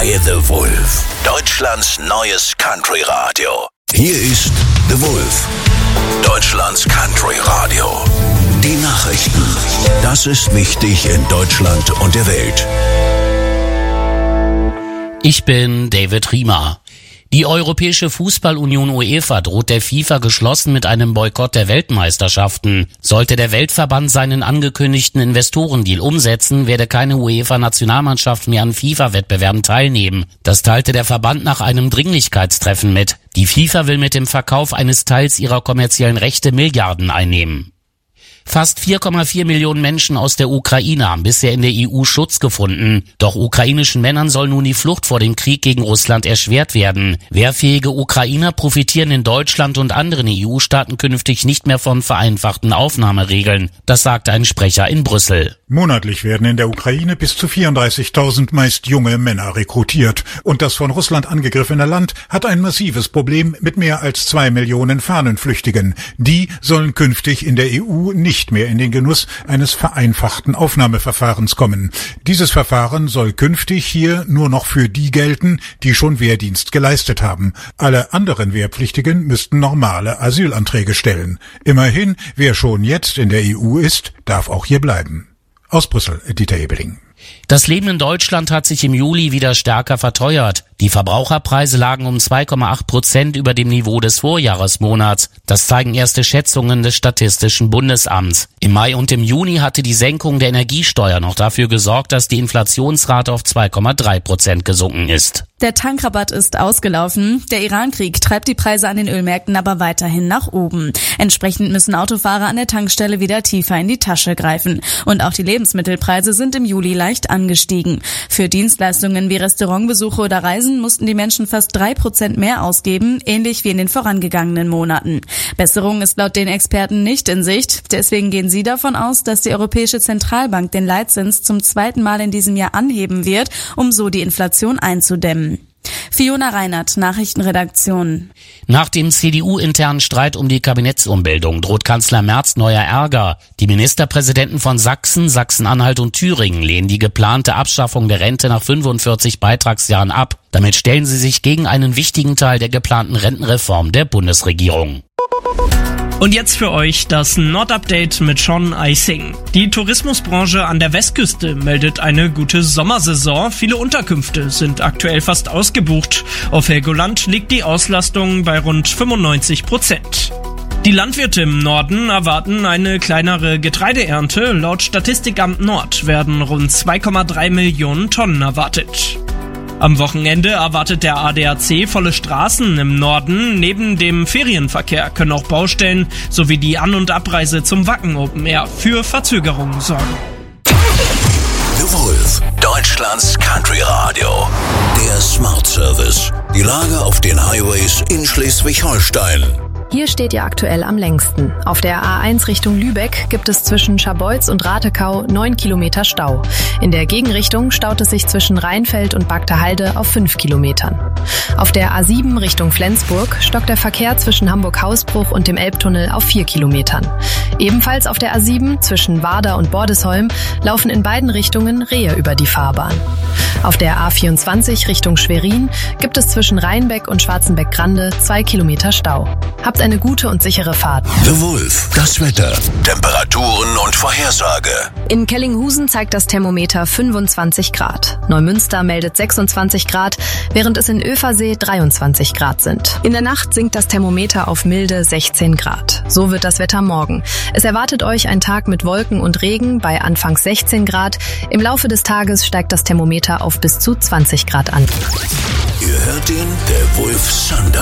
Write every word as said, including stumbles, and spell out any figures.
bei The Wolf, Deutschlands neues Country-Radio. Hier ist The Wolf, Deutschlands Country-Radio. Die Nachrichten. Das ist wichtig in Deutschland und der Welt. Ich bin David Riemer. Die Europäische Fußballunion UEFA droht der FIFA geschlossen mit einem Boykott der Weltmeisterschaften. Sollte der Weltverband seinen angekündigten Investorendeal umsetzen, werde keine UEFA-Nationalmannschaft mehr an FIFA-Wettbewerben teilnehmen. Das teilte der Verband nach einem Dringlichkeitstreffen mit. Die FIFA will mit dem Verkauf eines Teils ihrer kommerziellen Rechte Milliarden einnehmen. Fast vier Komma vier Millionen Menschen aus der Ukraine haben bisher in der E U Schutz gefunden. Doch ukrainischen Männern soll nun die Flucht vor dem Krieg gegen Russland erschwert werden. Wehrfähige Ukrainer profitieren in Deutschland und anderen E U-Staaten künftig nicht mehr von vereinfachten Aufnahmeregeln. Das sagte ein Sprecher in Brüssel. Monatlich werden in der Ukraine bis zu vierunddreißigtausend meist junge Männer rekrutiert. Und das von Russland angegriffene Land hat ein massives Problem mit mehr als zwei Millionen Fahnenflüchtigen. Die sollen künftig in der E U nicht nicht mehr in den Genuss eines vereinfachten Aufnahmeverfahrens kommen. Dieses Verfahren soll künftig hier nur noch für die gelten, die schon Wehrdienst geleistet haben. Alle anderen Wehrpflichtigen müssten normale Asylanträge stellen. Immerhin, wer schon jetzt in der E U ist, darf auch hier bleiben. Aus Brüssel, Dieter Ebeling. Das Leben in Deutschland hat sich im Juli wieder stärker verteuert. Die Verbraucherpreise lagen um zwei Komma acht Prozent über dem Niveau des Vorjahresmonats. Das zeigen erste Schätzungen des Statistischen Bundesamts. Im Mai und im Juni hatte die Senkung der Energiesteuer noch dafür gesorgt, dass die Inflationsrate auf zwei Komma drei Prozent gesunken ist. Der Tankrabatt ist ausgelaufen. Der Iran-Krieg treibt die Preise an den Ölmärkten aber weiterhin nach oben. Entsprechend müssen Autofahrer an der Tankstelle wieder tiefer in die Tasche greifen. Und auch die Lebensmittelpreise sind im Juli leicht angestiegen. Für Dienstleistungen wie Restaurantbesuche oder Reisen mussten die Menschen fast drei Prozent mehr ausgeben, ähnlich wie in den vorangegangenen Monaten. Besserung ist laut den Experten nicht in Sicht. Deswegen gehen sie davon aus, dass die Europäische Zentralbank den Leitzins zum zweiten Mal in diesem Jahr anheben wird, um so die Inflation einzudämmen. Fiona Reinert, Nachrichtenredaktion. Nach dem C D U-internen Streit um die Kabinettsumbildung droht Kanzler Merz neuer Ärger. Die Ministerpräsidenten von Sachsen, Sachsen-Anhalt und Thüringen lehnen die geplante Abschaffung der Rente nach fünfundvierzig Beitragsjahren ab. Damit stellen sie sich gegen einen wichtigen Teil der geplanten Rentenreform der Bundesregierung. Und jetzt für euch das Nord-Update mit Sean Eising. Die Tourismusbranche an der Westküste meldet eine gute Sommersaison. Viele Unterkünfte sind aktuell fast ausgebucht. Auf Helgoland liegt die Auslastung bei rund fünfundneunzig Prozent. Die Landwirte im Norden erwarten eine kleinere Getreideernte. Laut Statistikamt Nord werden rund zwei Komma drei Millionen Tonnen erwartet. Am Wochenende erwartet der A D A C volle Straßen im Norden. Neben dem Ferienverkehr können auch Baustellen sowie die An- und Abreise zum Wacken Open Air für Verzögerungen sorgen. The Wolf, Deutschlands Country Radio. Der Smart Service. Die Lage auf den Highways in Schleswig-Holstein. Hier steht ihr aktuell am längsten. Auf der A eins Richtung Lübeck gibt es zwischen Scharbeutz und Ratekau neun Kilometer Stau. In der Gegenrichtung staut es sich zwischen Rheinfeld und Bagdahalde auf fünf Kilometern. Auf der A sieben Richtung Flensburg stockt der Verkehr zwischen Hamburg-Hausbruch und dem Elbtunnel auf vier Kilometern. Ebenfalls auf der A sieben zwischen Warder und Bordesholm laufen in beiden Richtungen Rehe über die Fahrbahn. Auf der A vierundzwanzig Richtung Schwerin gibt es zwischen Rheinbeck und Schwarzenbeck-Grande zwei Kilometer Stau. Habt eine gute und sichere Fahrt. The Wolf, das Wetter, Temperaturen und Vorhersage. In Kellinghusen zeigt das Thermometer fünfundzwanzig Grad. Neumünster meldet sechsundzwanzig Grad, während es in Öfersee dreiundzwanzig Grad sind. In der Nacht sinkt das Thermometer auf milde sechzehn Grad. So wird das Wetter morgen. Es erwartet euch ein Tag mit Wolken und Regen bei anfangs sechzehn Grad. Im Laufe des Tages steigt das Thermometer auf bis zu zwanzig Grad an. Ihr hört den The Wolf Sundown.